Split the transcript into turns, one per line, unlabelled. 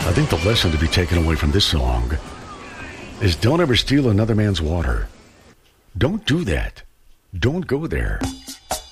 I think the lesson to be taken away from this song is don't ever steal another man's water. Don't do that. Don't go there.